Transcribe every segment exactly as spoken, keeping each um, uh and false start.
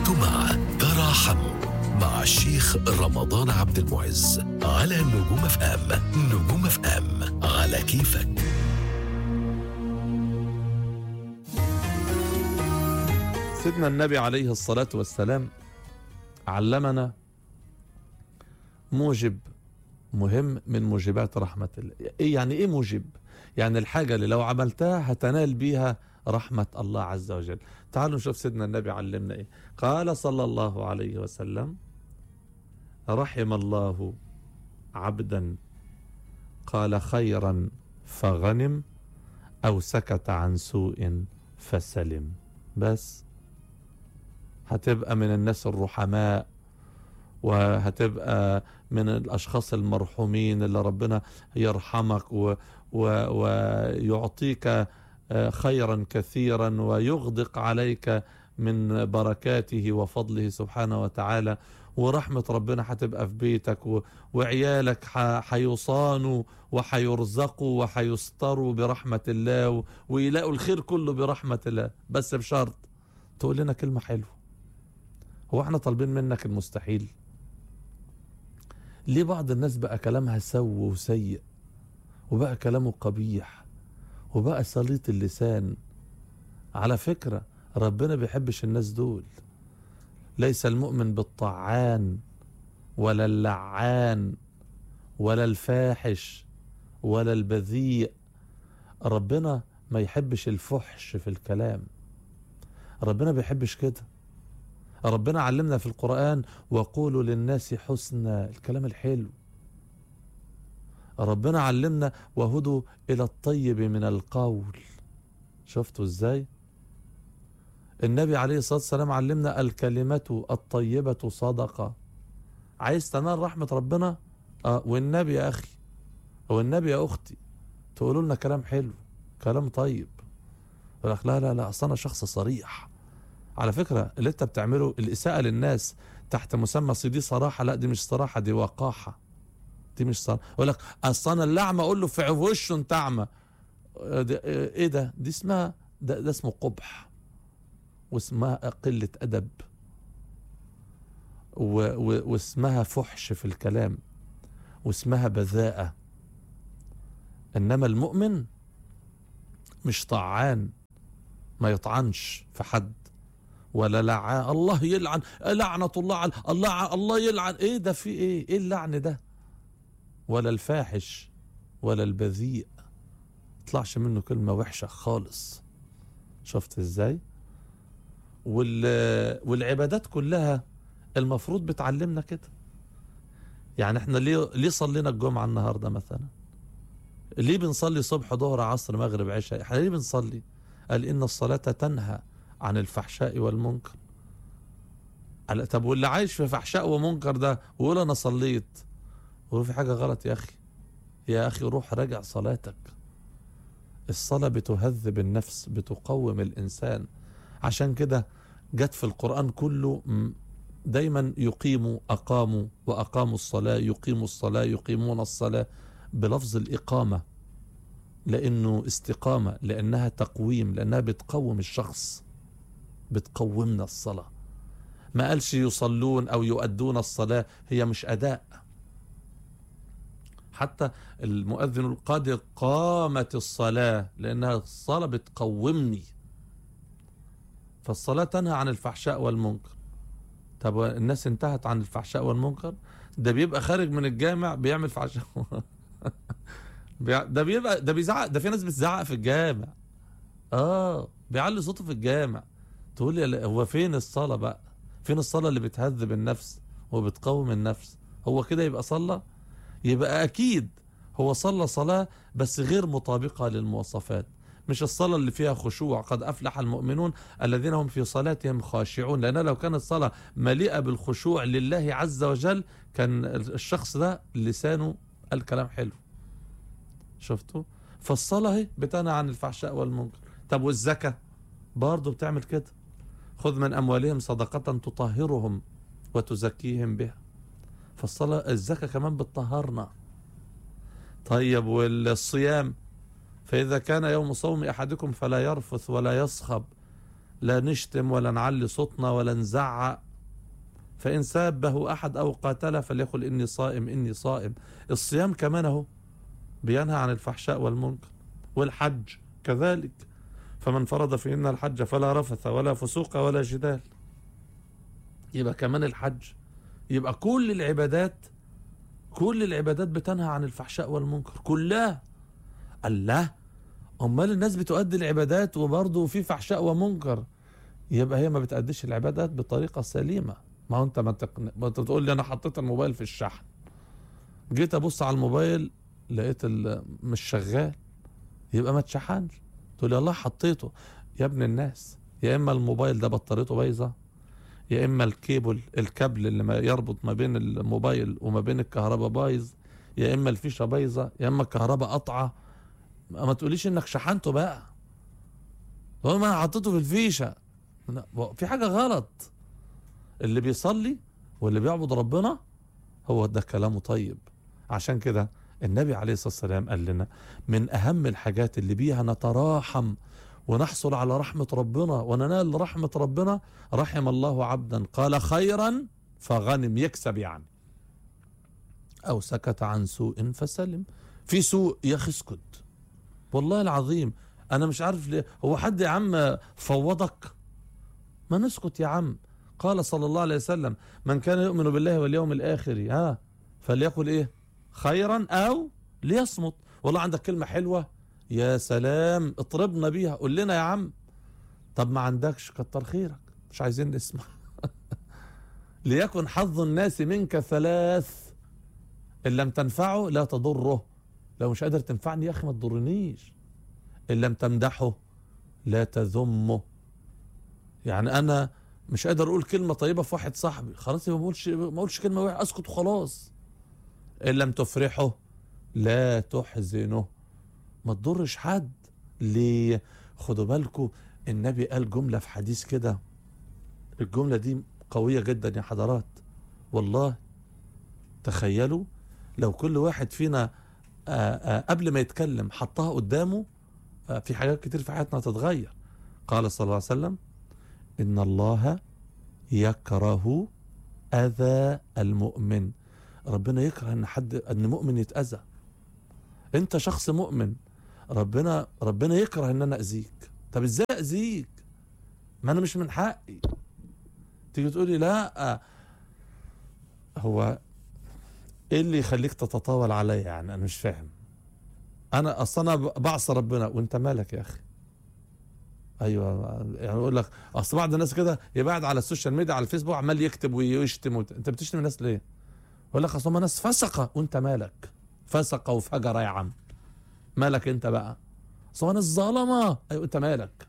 أنتم مع تراحموا مع الشيخ رمضان عبد المعز على نجوم اف ام. نجوم اف ام على كيفك. سيدنا النبي عليه الصلاة والسلام علمنا موجب مهم من موجبات رحمة الله. إيه يعني ايه موجب؟ يعني الحاجة اللي لو عملتها هتنال بيها رحمة الله عز وجل. تعالوا نشوف سيدنا النبي علمنا ايه. قال صلى الله عليه وسلم: رحم الله عبدا قال خيرا فغنم او سكت عن سوء فسلم. بس هتبقى من الناس الرحماء، وهتبقى من الأشخاص المرحومين اللي ربنا يرحمك و و ويعطيك خيرا كثيرا ويغدق عليك من بركاته وفضله سبحانه وتعالى. ورحمة ربنا هتبقى في بيتك و... وعيالك حيصانوا وحيرزقوا وحيستروا برحمة الله و... ويلاقوا الخير كله برحمة الله، بس بشرط تقول لنا كلمة حلوة. هو احنا طالبين منك المستحيل؟ ليه بعض الناس بقى كلامها سو وسيء، وبقى كلامه قبيح، وبقى سليط اللسان؟ على فكرة ربنا بيحبش الناس دول. ليس المؤمن بالطعان ولا اللعان ولا الفاحش ولا البذيء. ربنا ما يحبش الفحش في الكلام، ربنا بيحبش كده. ربنا علمنا في القرآن: وقولوا للناس حسنا، الكلام الحلو. ربنا علمنا: وهدوا إلى الطيب من القول. شفتوا ازاي؟ النبي عليه الصلاة والسلام علمنا: الكلمة الطيبة صدقة. عايز تنال رحمة ربنا؟ اه والنبي يا أخي والنبي يا أختي تقولوا لنا كلام حلو، كلام طيب. يقول لك لا لا لا أصل أنا شخص صريح. على فكرة اللي انت بتعمله الإساءة للناس تحت مسمى دي صراحة، لا دي مش صراحة، دي وقاحة، دي مش صراحة. يقول لك أصل أنا اللعمة أقول له في وشه أنت أعمى. إيه ده؟ دي اسمها ده, ده اسمه قبح، واسمها قلة أدب، و و واسمها فحش في الكلام، واسمها بذاءة. إنما المؤمن مش طعان، ما يطعنش في حد ولا لعان. الله يلعن، لعنة الله على الله، الله يلعن. ايه ده؟ في ايه؟ ايه اللعن ده؟ ولا الفاحش ولا البذيء، طلعش منه كلمة وحشة خالص. شفت ازاي؟ وال... والعبادات كلها المفروض بتعلمنا كده. يعني احنا ليه ليه صلينا الجمعة النهاردة مثلا؟ ليه بنصلي صبح ظهر عصر مغرب عشاء؟ احنا ليه بنصلي؟ قال إن الصلاة تنهى عن الفحشاء والمنكر. طب واللي عايش في فحشاء ومنكر ده ويقول انا صليت، ويقول في حاجة غلط، يا اخي يا اخي روح راجع صلاتك. الصلاة بتهذب النفس، بتقوم الانسان. عشان كده جت في القرآن كله دايما يقيموا اقاموا واقاموا الصلاة، يقيموا الصلاة، يقيمون الصلاة، بلفظ الإقامة، لأنه استقامة، لأنها تقويم، لأنها بتقوم الشخص، بتقومنا الصلاة. ما قالش يصلون أو يؤدون الصلاة، هي مش أداء. حتى المؤذن قد قامت الصلاة، لأنها الصلاة بتقومني. فالصلاة تنهى عن الفحشاء والمنكر. طب الناس انتهت عن الفحشاء والمنكر؟ ده بيبقى خارج من الجامع بيعمل فحشاء ده بيبقى ده بيزعق. ده في ناس بتزعق في الجامع، اه بيعلي صوته في الجامع. تقول لي هو فين الصلاة بقى؟ فين الصلاة اللي بتهذب النفس وبتقوم النفس؟ هو كده يبقى صلى؟ يبقى أكيد هو صلى صلاة بس غير مطابقة للمواصفات. مش الصلاة اللي فيها خشوع، قد أفلح المؤمنون الذين هم في صلاتهم خاشعون. لأن لو كانت الصلاة مليئة بالخشوع لله عز وجل كان الشخص ده لسانه الكلام حلو. شفتوا؟ فالصلاة هي بتنهى عن الفحشاء والمنكر. طب والزكاة برضه بتعمل كده: خذ من أموالهم صدقة تطهرهم وتزكيهم بها. فالصلاة الزكاة كمان بتطهرنا. طيب والصيام: فإذا كان يوم صوم أحدكم فلا يرفث ولا يصخب. لا نشتم ولا نعلي صوتنا ولا نزعق. فإن سابه أحد أو قاتله فليقل إني صائم إني صائم. الصيام كمان اهو بينهى عن الفحشاء والمنكر، والحج كذلك. فمن فرض فيهن الحج فلا رفث ولا فسوق ولا جدال. يبقى كمان الحج، يبقى كل العبادات كل العبادات بتنهى عن الفحشاء والمنكر كلها. الله، امال الناس بتؤدي العبادات وبرضه في فحشاء ومنكر، يبقى هي ما بتأديش العبادات بطريقة سليمة. ما هو انت ما تقن... ما انت تقول لي انا حطيت الموبايل في الشحن، جيت ابص على الموبايل لقيت ال... مش شغال، يبقى ما تشحنش. تقول لي الله حطيته. يا ابن الناس، يا اما الموبايل ده بطاريته بايظه، يا اما الكيبل الكابل اللي ما يربط ما بين الموبايل وما بين الكهرباء بايظ، يا اما الفيشه بايظه، يا اما الكهرباء قطعه. ما تقوليش انك شحنته بقى، هو ما حطيته في الفيشه، في حاجه غلط. اللي بيصلي واللي بيعبد ربنا هو ده كلامه طيب. عشان كده النبي عليه الصلاه والسلام قال لنا من اهم الحاجات اللي بيها نتراحم ونحصل على رحمة ربنا وننال رحمة ربنا، رحم الله عبدا قال خيرا فغنم، يكسب يعني، أو سكت عن سوء فسلم. في سوء يا أخي اسكت، والله العظيم أنا مش عارف ليه. هو حد يا عم فوضك؟ ما نسكت يا عم. قال صلى الله عليه وسلم من كان يؤمن بالله واليوم الآخر ها فليقل إيه خيرا أو ليصمت. والله عندك كلمة حلوة يا سلام اطربنا بيها، قول لنا يا عم. طب ما عندكش كتر خيرك، مش عايزين نسمع. ليكن حظ الناس منك ثلاث ان لم تنفعه لا تضره. لو مش قادر تنفعني يا اخي ما تضرنيش. ان لم تمدحه لا تذمه. يعني انا مش قادر اقول كلمه طيبه في واحد صاحبي، خلاص ما اقولش ما اقولش كلمه وحشه، اسكت وخلاص. ان لم تفرحه لا تحزنه. ما تضرش حد. ليه؟ خدوا بالكم النبي قال جملة في حديث كده، الجملة دي قوية جدا يا حضرات والله. تخيلوا لو كل واحد فينا آآ آآ قبل ما يتكلم حطها قدامه، في حاجات كتير في حياتنا هتتغير. قال صلى الله عليه وسلم إن الله يكره أذى المؤمن. ربنا يكره ان حد ان مؤمن يتأذى. انت شخص مؤمن، ربنا ربنا يكره ان انا اذيك. طب ازاي اذيك؟ ما انا مش من حقي. تيجي تقولي لا، هو ايه اللي يخليك تتطاول عليا؟ يعني انا مش فاهم. انا اصلا انا بعصى ربنا وانت مالك يا اخي؟ ايوه يعني اقول لك اصل بعض الناس كده يبعد على السوشيال ميديا على الفيسبوك عمال يكتب ويشتم وت... انت بتشتم الناس ليه؟ يقول لك اصل هم ناس فسقه وانت مالك؟ فسقه وفجره يا عم، مالك انت بقى؟ اصل ناس ظلمه، ايوه انت مالك؟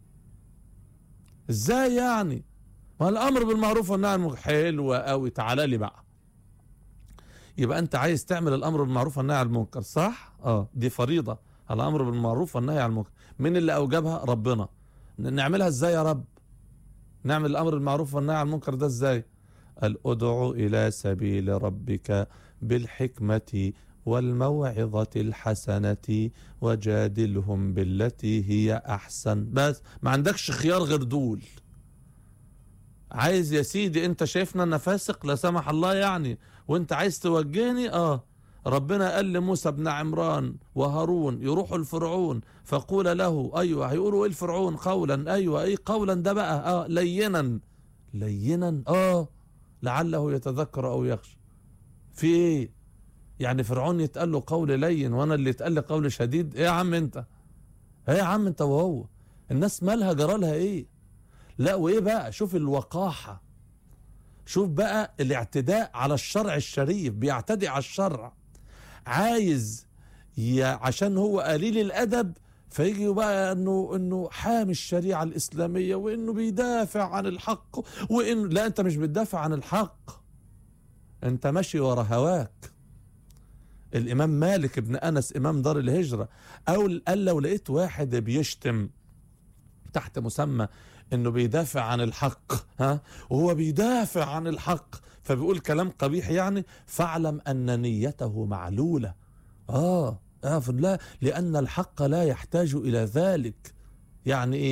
ازاي يعني؟ ما الامر بالمعروف والنهي عن المنكر حلوه قوي، تعالى لي بقى. يبقى انت عايز تعمل الامر بالمعروف والنهي عن المنكر صح؟ اه دي فريضه، الامر بالمعروف والنهي عن المنكر. مين اللي اوجبها؟ ربنا. نعملها ازاي يا رب؟ نعمل الامر بالمعروف والنهي عن المنكر ده ازاي؟ قال ادع الى سبيل ربك بالحكمه والموعظه الحسنه وجادلهم بالتي هي احسن. بس ما عندكش خيار غير دول. عايز يا سيدي انت شايفنا انا فاسق لا سمح الله يعني وانت عايز توجهني؟ اه ربنا قال لموسى بن عمران وهارون يروحوا لفرعون فقول له، ايوه هيقولوا ايه الفرعون؟ قولا. ايوه ايه قولا ده بقى؟ اه لينا. لينا اه لعله يتذكر او يخشى. في ايه يعني فرعون يتقال له قول لين وانا اللي يتقال لي قول شديد؟ ايه يا عم انت؟ ايه يا عم انت وهو؟ الناس مالها جرالها ايه؟ لا وايه بقى؟ شوف الوقاحة، شوف بقى الاعتداء على الشرع الشريف، بيعتدي على الشرع. عايز عشان هو قليل الادب فيجي بقى انه انه حامي الشريعة الاسلامية وانه بيدافع عن الحق، وان لا انت مش بتدافع عن الحق، انت ماشي ورا هواك. الامام مالك بن انس امام دار الهجرة او قال لو لقيت واحد بيشتم تحت مسمى انه بيدافع عن الحق، ها وهو بيدافع عن الحق فبيقول كلام قبيح يعني، فاعلم ان نيته معلولة. اه اه لا، لان الحق لا يحتاج الى ذلك. يعني ايه؟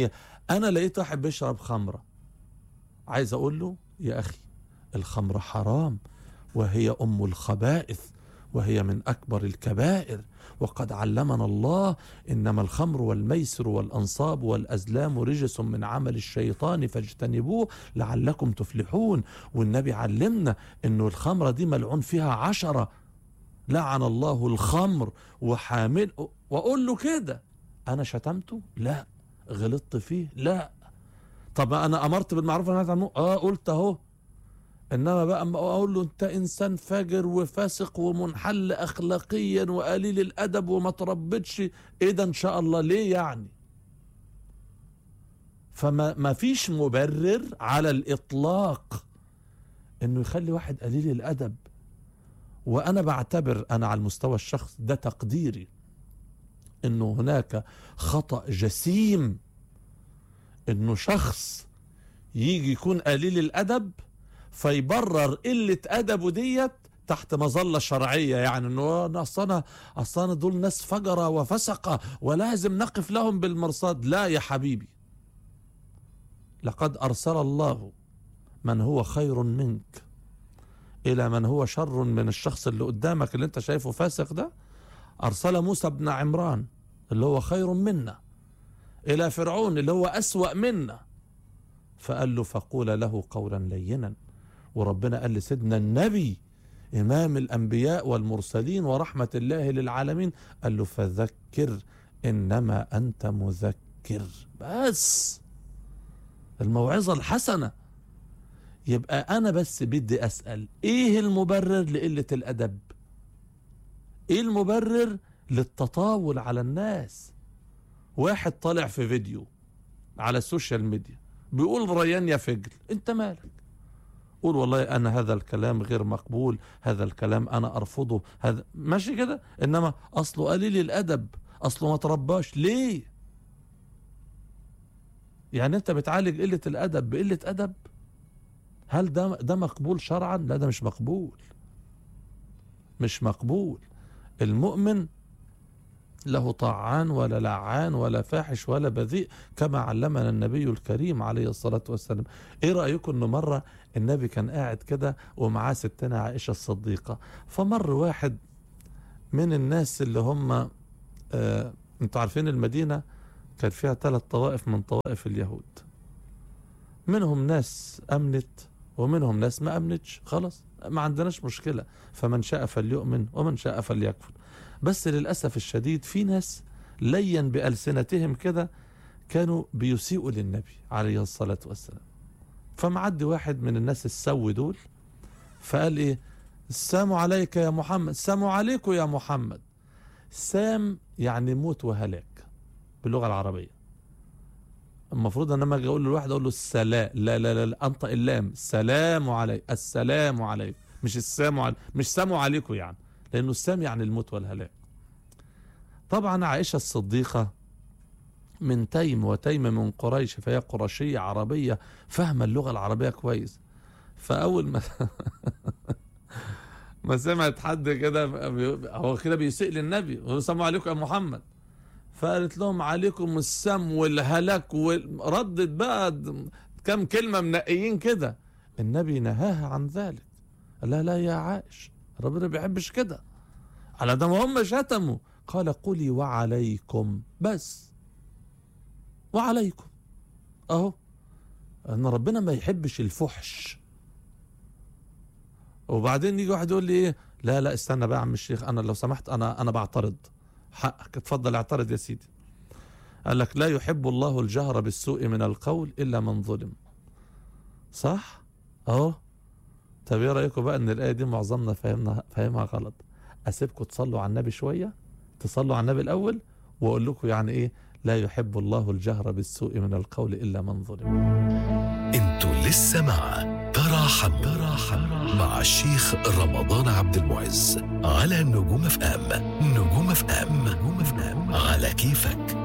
انا لقيت واحد بيشرب خمرة، عايز اقول له يا اخي الخمر حرام وهي ام الخبائث وهي من اكبر الكبائر، وقد علمنا الله انما الخمر والميسر والانصاب والازلام رجس من عمل الشيطان فاجتنبوه لعلكم تفلحون. والنبي علمنا انه الخمرة دي ملعون فيها عشرة، لعن الله الخمر وحامل. واقول له كده انا شتمته؟ لا. غلطت فيه؟ لا. طب انا امرت بالمعروف والنهي عن المنكر؟ اه قلت اهو. انما بقى اما اقول له انت انسان فاجر وفاسق ومنحل اخلاقيا وقليل الادب وما تربتش، ايه ده ان شاء الله ليه يعني؟ فما ما فيش مبرر على الاطلاق انه يخلي واحد قليل الادب. وانا بعتبر انا على المستوى الشخصي ده تقديري انه هناك خطأ جسيم انه شخص يجي يكون قليل الادب فيبرر قلة ادبه ديت تحت مظلة شرعية، يعني انه اصلا اصلا دول ناس فجرة وفسقة ولازم نقف لهم بالمرصاد. لا يا حبيبي، لقد ارسل الله من هو خير منك الى من هو شر من الشخص اللي قدامك اللي انت شايفه فاسق ده. ارسل موسى بن عمران اللي هو خير منا الى فرعون اللي هو اسوأ منا، فقال له فقول له قولا لينا. وربنا قال لسيدنا النبي امام الانبياء والمرسلين ورحمة الله للعالمين، قال له فذكر انما انت مذكر. بس الموعظة الحسنة. يبقى انا بس بدي اسأل ايه المبرر لقلة الادب؟ ايه المبرر للتطاول على الناس؟ واحد طالع في فيديو على السوشيال ميديا بيقول ريان يا فجل، انت مالك؟ قول والله انا هذا الكلام غير مقبول، هذا الكلام انا ارفضه، هذا ماشي كده. انما اصله قليل الادب، اصله ما ترباش. ليه؟ يعني انت بتعالج قلة الادب بقلة ادب؟ هل ده ده مقبول شرعا؟ لا ده مش مقبول، مش مقبول. المؤمن له طاعان ولا لعان ولا فاحش ولا بذيء كما علمنا النبي الكريم عليه الصلاة والسلام. ايه رأيكم انه مرة النبي كان قاعد كده ومعاه ستنا عائشة الصديقة، فمر واحد من الناس اللي هم آه انتوا عارفين المدينة كان فيها ثلاث طوائف من طوائف اليهود، منهم ناس امنت ومنهم ناس ما امنتش. خلاص ما عندناش مشكلة، فمن شاء فليؤمن ومن شاء فليكفر. بس للأسف الشديد في ناس لين بألسنتهم كده كانوا بيسيئوا للنبي عليه الصلاة والسلام. فمعدي واحد من الناس السوي دول فقال ايه؟ السلام عليك يا محمد، السلام عليكم يا محمد. سام يعني موت وهلاك باللغة العربية. المفروض ان لما اجي اقول لواحد اقول له السلام، لا لا لا, لا انطق اللام، السلام عليك، السلام عليكم، مش السلام عليكم، مش ساموا عليكم يعني، لانه السام يعني الموت والهلاك. طبعا عائشة الصديقة من تيم، وتيم من قريش، فهي قرشية عربية فاهمة اللغة العربية كويس. فاول ما ما سمعت حد كده هو كده بيسيء للنبي، السلام عليكم يا محمد، فقالت لهم عليكم السم والهلاك، وردت بقى كم كلمة منقيين كده. النبي نهاها عن ذلك، قال لها لا يا عائش، ربنا ما بيحبش كده. على ده ما هم شتموا، قال قولي وعليكم، بس وعليكم اهو، ان ربنا ما يحبش الفحش. وبعدين يجي واحد يقول لي ايه، لا لا استنى بقى يا عم الشيخ، انا لو سمحت انا انا بعترض. حقك، اتفضل اعترض يا سيدي. قال لك لا يحب الله الجهر بالسوء من القول الا من ظلم. صح اهو. طب ايه رايكم بقى ان الايه دي معظمنا فهمنا فهمها غلط؟ اسيبكم تصلوا على النبي شويه، تصلوا على النبي الاول، واقول لكم يعني ايه لا يحب الله الجهر بالسوء من القول الا من ظلم. انتوا لسه مع تراحم تراحم مع الشيخ رمضان عبد المعز على نجوم اف ام. نجوم اف ام، نجوم اف ام على كيفك.